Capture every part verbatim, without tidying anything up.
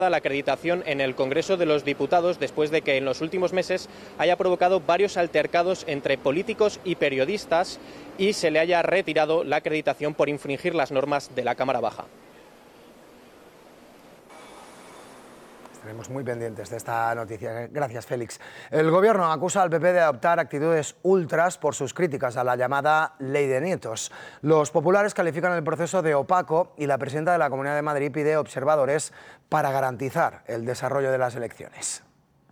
La acreditación en el Congreso de los Diputados después de que en los últimos meses haya provocado varios altercados entre políticos y periodistas y se le haya retirado la acreditación por infringir las normas de la Cámara Baja. Estaremos muy pendientes de esta noticia. Gracias, Félix. El Gobierno acusa al P P de adoptar actitudes ultras por sus críticas a la llamada Ley de Nietos. Los populares califican el proceso de opaco y la presidenta de la Comunidad de Madrid pide observadores para garantizar el desarrollo de las elecciones.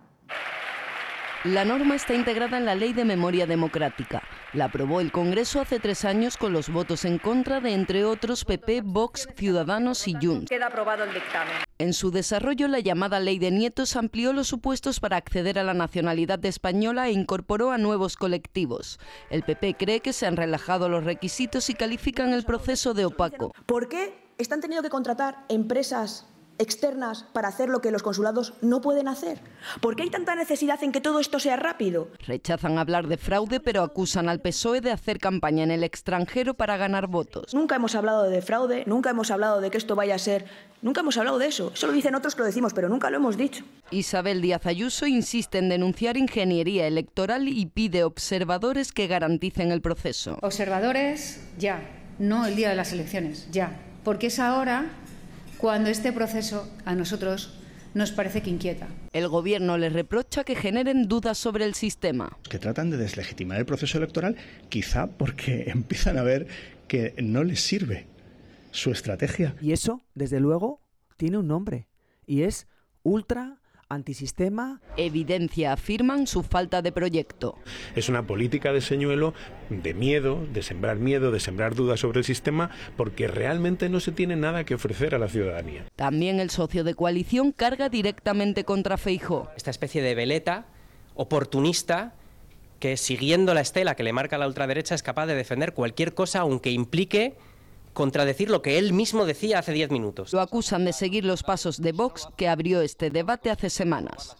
La norma está integrada en la Ley de Memoria Democrática. La aprobó el Congreso hace tres años con los votos en contra de, entre otros, P P, Vox, Ciudadanos y Junts. Queda aprobado el dictamen. En su desarrollo, la llamada Ley de Nietos amplió los supuestos para acceder a la nacionalidad española e incorporó a nuevos colectivos. El P P cree que se han relajado los requisitos y califican el proceso de opaco. ¿Por qué están teniendo que contratar empresas externas para hacer lo que los consulados no pueden hacer? ¿Por qué hay tanta necesidad en que todo esto sea rápido? Rechazan hablar de fraude, pero acusan al P S O E de hacer campaña en el extranjero para ganar votos. Nunca hemos hablado de fraude, nunca hemos hablado de que esto vaya a ser... Nunca hemos hablado de eso. Eso lo dicen otros que lo decimos, pero nunca lo hemos dicho. Isabel Díaz Ayuso insiste en denunciar ingeniería electoral y pide observadores que garanticen el proceso. Observadores ya, no el día de las elecciones, ya. Porque es ahora cuando este proceso a nosotros nos parece que inquieta. El Gobierno les reprocha que generen dudas sobre el sistema. Que tratan de deslegitimar el proceso electoral, quizá porque empiezan a ver que no les sirve su estrategia. Y eso, desde luego, tiene un nombre, y es ultra antisistema. Evidencia, afirman, su falta de proyecto. Es una política de señuelo, de miedo, de sembrar miedo, de sembrar dudas sobre el sistema, porque realmente no se tiene nada que ofrecer a la ciudadanía. También el socio de coalición carga directamente contra Feijóo. Esta especie de veleta oportunista que, siguiendo la estela que le marca la ultraderecha, es capaz de defender cualquier cosa, aunque implique contradecir lo que él mismo decía hace diez minutos. Lo acusan de seguir los pasos de Vox, que abrió este debate hace semanas.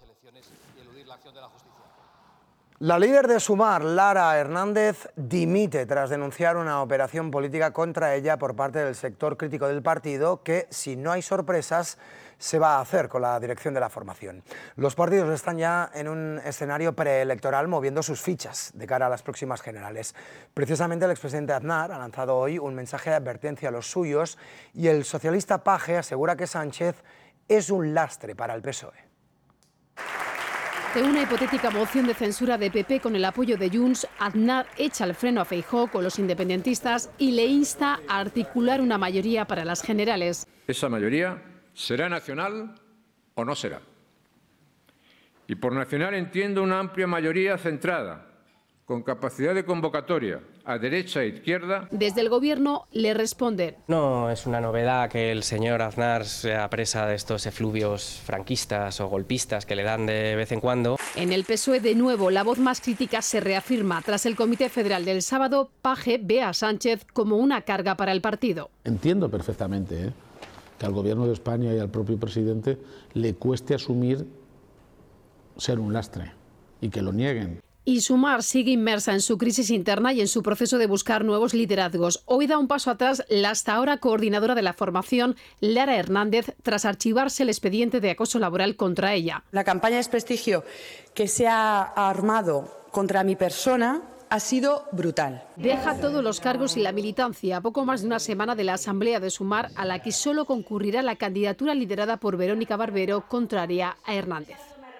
La líder de Sumar, Lara Hernández, dimite tras denunciar una operación política contra ella por parte del sector crítico del partido que, si no hay sorpresas, se va a hacer con la dirección de la formación. Los partidos están ya en un escenario preelectoral moviendo sus fichas de cara a las próximas generales. Precisamente el expresidente Aznar ha lanzado hoy un mensaje de advertencia a los suyos y el socialista Page asegura que Sánchez es un lastre para el P S O E. De una hipotética moción de censura de P P con el apoyo de Junts, Aznar echa el freno a Feijóo con los independentistas y le insta a articular una mayoría para las generales. Esa mayoría será nacional o no será. Y por nacional entiendo una amplia mayoría centrada, con capacidad de convocatoria a derecha e izquierda. Desde el Gobierno le responden. No es una novedad que el señor Aznar sea presa de estos efluvios franquistas o golpistas que le dan de vez en cuando. En el P S O E, de nuevo, la voz más crítica se reafirma. Tras el Comité Federal del sábado, Page ve a Sánchez como una carga para el partido. Entiendo perfectamente ¿eh? que al Gobierno de España y al propio presidente le cueste asumir ser un lastre y que lo nieguen. Y Sumar sigue inmersa en su crisis interna y en su proceso de buscar nuevos liderazgos. Hoy da un paso atrás la hasta ahora coordinadora de la formación, Lara Hernández, tras archivarse el expediente de acoso laboral contra ella. La campaña de desprestigio que se ha armado contra mi persona ha sido brutal. Deja todos los cargos y la militancia a poco más de una semana de la asamblea de Sumar, a la que solo concurrirá la candidatura liderada por Verónica Barbero, contraria a Hernández.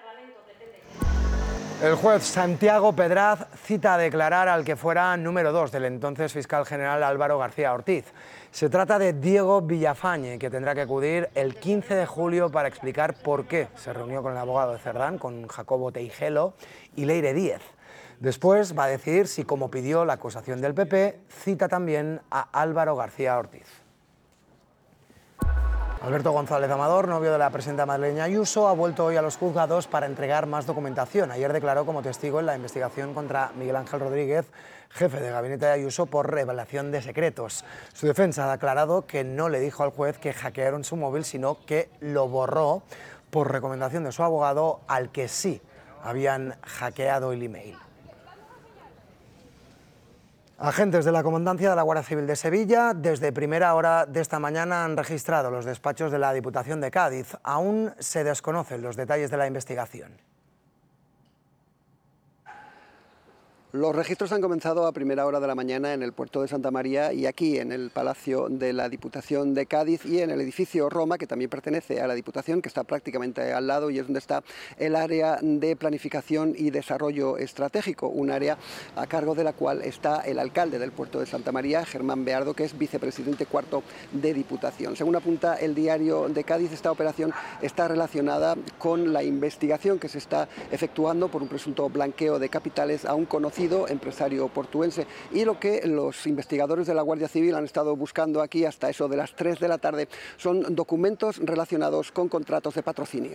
El juez Santiago Pedraz cita a declarar al que fuera número dos del entonces fiscal general Álvaro García Ortiz. Se trata de Diego Villafañe, que tendrá que acudir el quince de julio para explicar por qué se reunió con el abogado de Cerdán, con Jacobo Teijelo y Leire Díez. Después va a decidir si, como pidió la acusación del P P, cita también a Álvaro García Ortiz. Alberto González Amador, novio de la presidenta madrileña Ayuso, ha vuelto hoy a los juzgados para entregar más documentación. Ayer declaró como testigo en la investigación contra Miguel Ángel Rodríguez, jefe de gabinete de Ayuso, por revelación de secretos. Su defensa ha aclarado que no le dijo al juez que hackearon su móvil, sino que lo borró por recomendación de su abogado, al que sí habían hackeado el email. Agentes de la Comandancia de la Guardia Civil de Sevilla, desde primera hora de esta mañana han registrado los despachos de la Diputación de Cádiz. Aún se desconocen los detalles de la investigación. Los registros han comenzado a primera hora de la mañana en el puerto de Santa María y aquí en el Palacio de la Diputación de Cádiz y en el edificio Roma, que también pertenece a la Diputación, que está prácticamente al lado y es donde está el área de planificación y desarrollo estratégico, un área a cargo de la cual está el alcalde del puerto de Santa María, Germán Beardo, que es vicepresidente cuarto de Diputación. Según apunta el Diario de Cádiz, esta operación está relacionada con la investigación que se está efectuando por un presunto blanqueo de capitales a un conocido empresario portuense, y lo que los investigadores de la Guardia Civil han estado buscando aquí hasta eso de las tres de la tarde son documentos relacionados con contratos de patrocinio.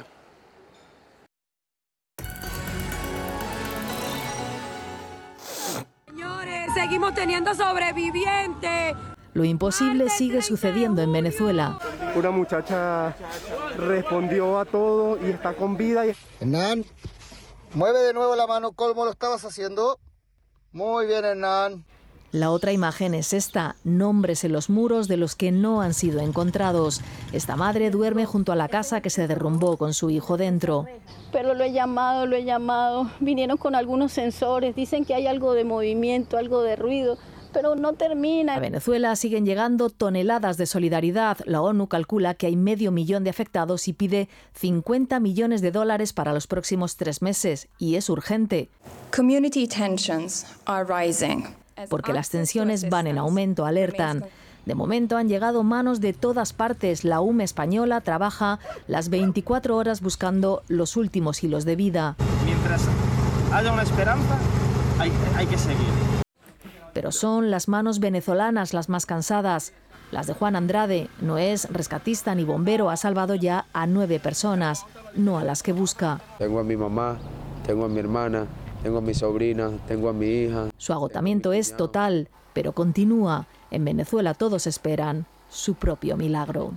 Señores, seguimos teniendo sobrevivientes. Lo imposible sigue sucediendo en Venezuela. Una muchacha respondió a todo y está con vida. Hernán, mueve de nuevo la mano como lo estabas haciendo. Muy bien, Hernán. La otra imagen es esta, nombres en los muros de los que no han sido encontrados. Esta madre duerme junto a la casa que se derrumbó con su hijo dentro. Pero lo he llamado, lo he llamado. Vinieron con algunos sensores, dicen que hay algo de movimiento, algo de ruido, pero no termina. A Venezuela siguen llegando toneladas de solidaridad. La ONU calcula que hay medio millón de afectados y pide cincuenta millones de dólares para los próximos tres meses. Y es urgente. Community tensions are rising. Porque las tensiones van en aumento, alertan. De momento han llegado manos de todas partes. La U M E española trabaja las veinticuatro horas buscando los últimos hilos de vida. Mientras haya una esperanza, hay, hay que seguir. Pero son las manos venezolanas las más cansadas. Las de Juan Andrade. No es rescatista ni bombero, ha salvado ya a nueve personas, no a las que busca. Tengo a mi mamá, tengo a mi hermana, tengo a mi sobrina, tengo a mi hija. Su agotamiento es total, pero continúa. En Venezuela todos esperan su propio milagro.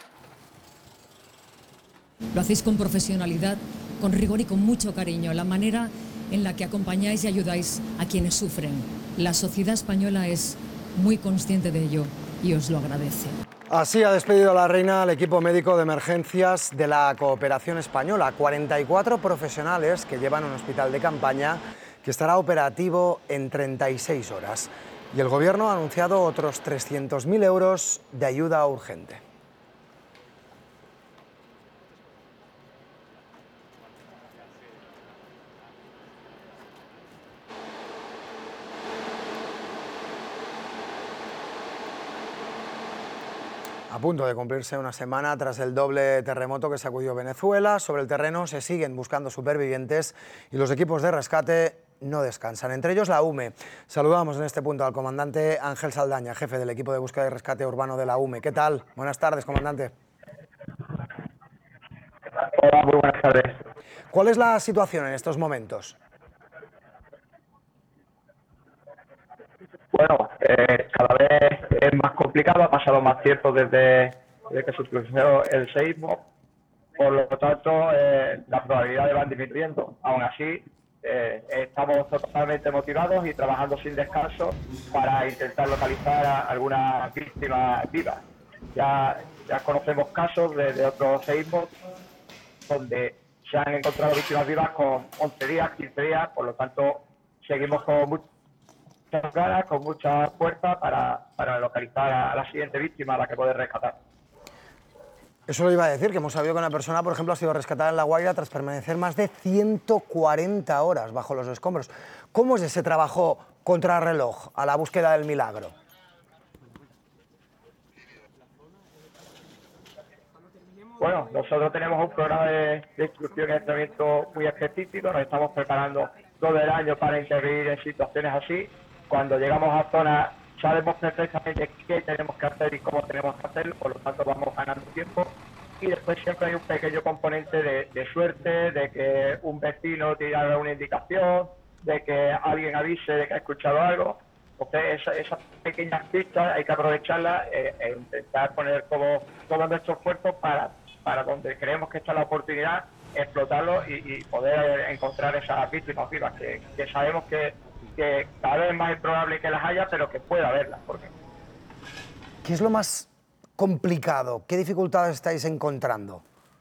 Lo hacéis con profesionalidad, con rigor y con mucho cariño. La manera en la que acompañáis y ayudáis a quienes sufren. La sociedad española es muy consciente de ello y os lo agradece. Así ha despedido la reina al equipo médico de emergencias de la Cooperación Española. cuarenta y cuatro profesionales que llevan un hospital de campaña que estará operativo en treinta y seis horas. Y el Gobierno ha anunciado otros trescientos mil euros de ayuda urgente. A punto de cumplirse una semana tras el doble terremoto que sacudió Venezuela. Sobre el terreno se siguen buscando supervivientes y los equipos de rescate no descansan, entre ellos la U M E. Saludamos en este punto al comandante Ángel Saldaña, jefe del equipo de búsqueda y rescate urbano de la U M E. ¿Qué tal? Buenas tardes, comandante. Hola, muy buenas tardes. ¿Cuál es la situación en estos momentos? Bueno, eh, cada vez es más complicado, ha pasado más tiempo desde, desde que sucedió el seísmo, por lo tanto eh, las probabilidades van disminuyendo. Aún así, eh, estamos totalmente motivados y trabajando sin descanso para intentar localizar a algunas víctimas vivas. Ya, ya conocemos casos de, de otros seísmos donde se han encontrado víctimas vivas con once días, quince días, por lo tanto seguimos con mucho muchas ganas, con mucha fuerza para, para localizar a la siguiente víctima a la que poder rescatar. Eso lo iba a decir, que hemos sabido que una persona, por ejemplo, ha sido rescatada en La Guaira tras permanecer más de ciento cuarenta horas bajo los escombros. ¿Cómo es ese trabajo contrarreloj a la búsqueda del milagro? Bueno, nosotros tenemos un programa de, de instrucción y entrenamiento muy específico, nos estamos preparando todo el año para intervenir en situaciones así. Cuando llegamos a zonas sabemos perfectamente qué tenemos que hacer y cómo tenemos que hacerlo, por lo tanto vamos ganando tiempo. Y después siempre hay un pequeño componente de, de suerte, de que un vecino te haga una indicación, de que alguien avise de que ha escuchado algo. Entonces esa, esas pequeñas pistas hay que aprovecharlas e, e intentar poner como todo nuestro esfuerzo para, para donde creemos que está la oportunidad, explotarlo y, y poder encontrar esas víctimas vivas, que, que sabemos que que cada vez es más improbable que las haya, pero que pueda haberlas. Porque... ¿Qué es lo más complicado? ¿Qué dificultades estáis encontrando?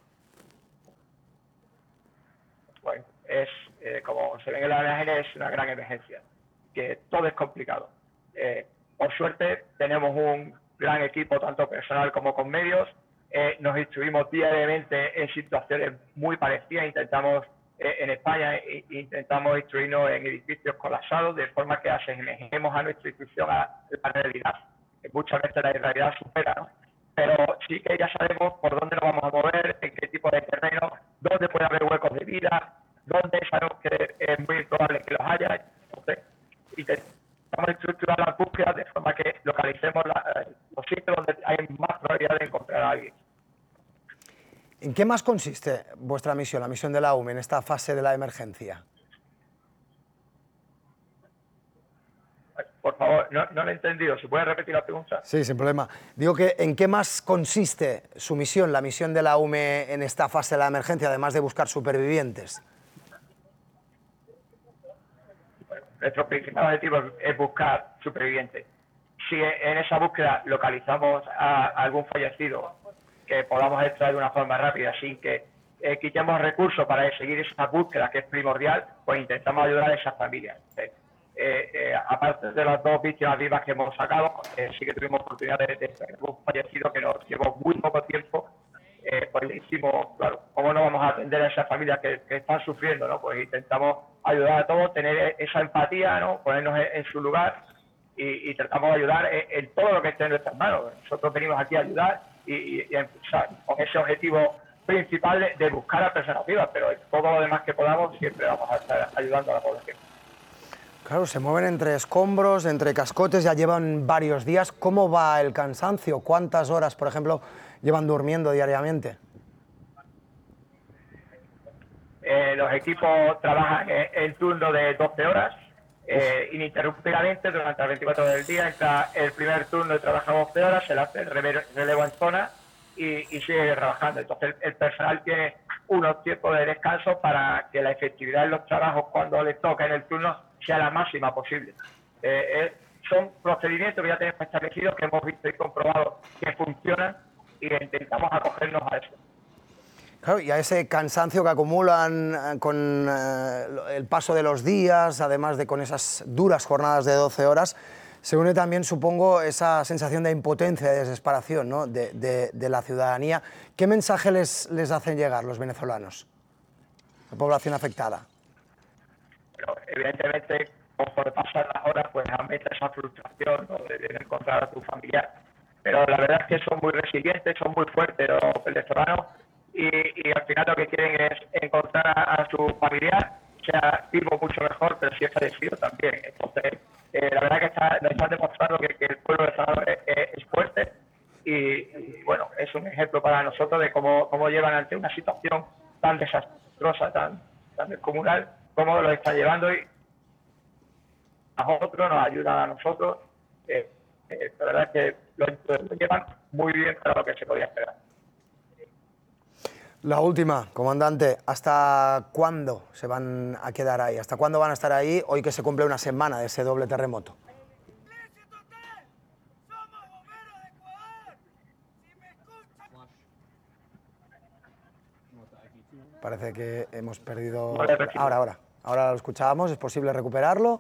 Bueno, es, eh, como se ve en la imagen, es una gran emergencia, que todo es complicado. Eh, por suerte tenemos un gran equipo, tanto personal como con medios. Eh, nos instruimos diariamente en situaciones muy parecidas. Intentamos, eh, en España, eh, intentamos instruirnos en edificios colapsados, de forma que asemejemos a nuestra instrucción a la realidad. Que muchas veces la realidad supera, ¿no? Pero sí que ya sabemos por dónde nos vamos a mover, en qué tipo de terreno, dónde puede haber huecos de vida, dónde sabemos que es muy probable que los haya. Entonces, intentamos estructurar las búsquedas de forma que localicemos la, los sitios donde hay más probabilidad de encontrar a alguien. ¿En qué más consiste vuestra misión, la misión de la U M E en esta fase de la emergencia? Por favor, no, no lo he entendido. ¿Se puede repetir la pregunta? Sí, sin problema. Digo que ¿en qué más consiste su misión, la misión de la U M E en esta fase de la emergencia, además de buscar supervivientes? Nuestro principal objetivo es buscar supervivientes. Si en esa búsqueda localizamos a algún fallecido que podamos extraer de una forma rápida sin que eh, quitemos recursos para seguir esa búsqueda, que es primordial, pues intentamos ayudar a esas familias. Eh, eh, aparte de las dos víctimas vivas que hemos sacado, eh, sí que tuvimos oportunidad de, de tener un fallecido que nos llevó muy poco tiempo. Eh, pues le hicimos, claro, ¿cómo no vamos a atender a esas familias que, que están sufriendo, ¿no? Pues intentamos ayudar a todos, tener esa empatía, ¿no? Ponernos en, en su lugar y, y tratamos de ayudar en, en todo lo que esté en nuestras manos. Nosotros venimos aquí a ayudar y, y, y a impulsar con ese objetivo principal de, de buscar a personas vivas, pero en todo lo demás que podamos siempre vamos a estar ayudando a la población. Claro, se mueven entre escombros, entre cascotes, ya llevan varios días. ¿Cómo va el cansancio? ¿Cuántas horas, por ejemplo, llevan durmiendo diariamente? Eh, los equipos trabajan en, en turno de doce horas, eh, ininterrumpidamente durante las veinticuatro horas del día. Entra el primer turno y trabaja doce horas, se le hace el relevo en zona y, y sigue trabajando. Entonces el, el personal tiene unos tiempos de descanso para que la efectividad en los trabajos cuando les toca en el turno sea la máxima posible. Eh, eh, son procedimientos que ya tenemos establecidos, que hemos visto y comprobado que funcionan y intentamos acogernos a eso. Claro, y a ese cansancio que acumulan con eh, el paso de los días, además de con esas duras jornadas de doce horas, se une también, supongo, esa sensación de impotencia, de desesperación, ¿no? de, de, de la ciudadanía. ¿Qué mensaje les, les hacen llegar los venezolanos, la población afectada? Pero evidentemente, conforme pasan las horas, pues aumenta esa frustración, ¿no? de, de no encontrar a tu familiar. Pero la verdad es que son muy resilientes, son muy fuertes los venezolanos y, y al final lo que quieren es encontrar a, a su familiar, sea vivo mucho mejor, pero si es fallecido también. Entonces, eh, la verdad que está, nos están demostrando que, que el pueblo venezolano es, es fuerte y, y, bueno, es un ejemplo para nosotros de cómo, cómo llevan ante una situación tan desastrosa, tan, tan descomunal, cómo lo están llevando y a nosotros, nos ayudan a nosotros. Eh, eh, la verdad es que lo, lo llevan muy bien para lo que se podía esperar. La última, comandante, ¿hasta cuándo se van a quedar ahí? ¿Hasta cuándo van a estar ahí hoy que se cumple una semana de ese doble terremoto? Parece que hemos perdido... Ahora, ahora. Ahora lo escuchábamos, ¿es posible recuperarlo?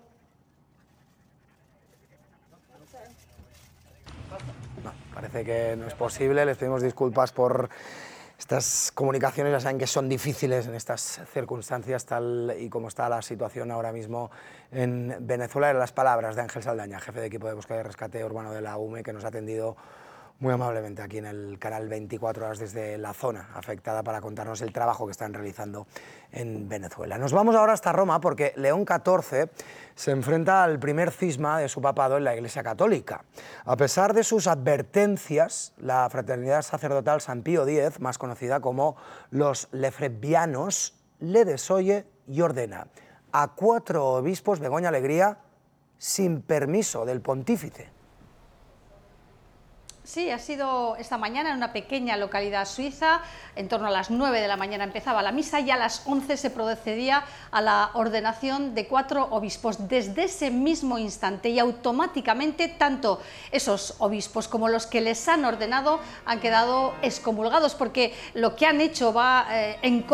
No, parece que no es posible, les pedimos disculpas por estas comunicaciones, ya saben que son difíciles en estas circunstancias, tal y como está la situación ahora mismo en Venezuela. En las palabras de Ángel Saldaña, jefe de equipo de búsqueda y rescate urbano de la U M E, que nos ha atendido muy amablemente aquí en el canal veinticuatro horas desde la zona afectada para contarnos el trabajo que están realizando en Venezuela. Nos vamos ahora hasta Roma porque León catorce se enfrenta al primer cisma de su papado en la Iglesia Católica. A pesar de sus advertencias, la fraternidad sacerdotal San Pío X, más conocida como los lefebvianos, le desoye y ordena a cuatro obispos, Begoña Alegría, sin permiso del pontífice. Sí, ha sido esta mañana en una pequeña localidad suiza. En torno a las nueve de la mañana empezaba la misa y a las once se procedía a la ordenación de cuatro obispos. Desde ese mismo instante y automáticamente, tanto esos obispos como los que les han ordenado han quedado excomulgados, porque lo que han hecho va eh, en contra